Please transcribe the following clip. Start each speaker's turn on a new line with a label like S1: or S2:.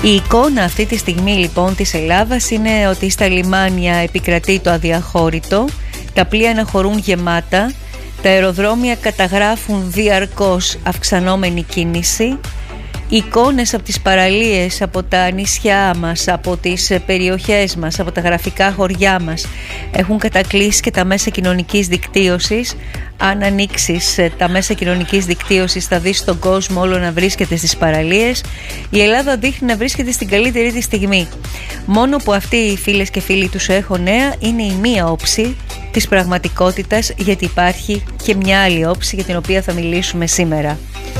S1: Η εικόνα αυτή τη στιγμή λοιπόν της Ελλάδας είναι ότι στα λιμάνια επικρατεί το αδιαχώρητο, τα πλοία αναχωρούν γεμάτα, τα αεροδρόμια καταγράφουν διαρκώς αυξανόμενη κίνηση. Εικόνες από τις παραλίες, από τα νησιά μας, από τις περιοχές μας, από τα γραφικά χωριά μας έχουν κατακλείσει και τα μέσα κοινωνικής δικτύωσης. Αν ανοίξεις τα μέσα κοινωνικής δικτύωσης θα δεις τον κόσμο όλο να βρίσκεται στις παραλίες. Η Ελλάδα δείχνει να βρίσκεται στην καλύτερη της στιγμή. Μόνο που αυτοί οι φίλες και φίλοι του Σου Έχω Νέα είναι η μία όψη της πραγματικότητας, γιατί υπάρχει και μια άλλη όψη για την οποία θα μιλήσουμε σήμερα.